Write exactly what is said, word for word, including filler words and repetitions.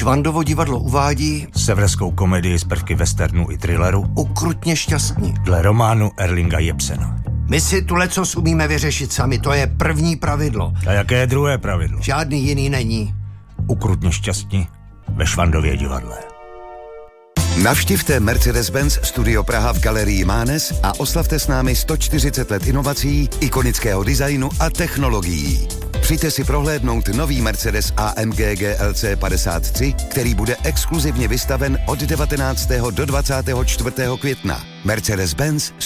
Švandovo divadlo uvádí severskou komedii z prvky westernu i thrilleru Ukrutně šťastní dle románu Erlinga Jepsena. My si tu lecos umíme vyřešit sami, to je první pravidlo. A jaké je druhé pravidlo? Žádný jiný není. Ukrutně šťastní ve Švandově divadle. Navštivte Mercedes-Benz Studio Praha v galerii Mánes a oslavte s námi sto čtyřicet let inovací, ikonického designu a technologií. Přijďte si prohlédnout nový Mercedes A M G G L C padesát tři, který bude exkluzivně vystaven od devatenáctého do dvacátého čtvrtého května. Mercedes-Benz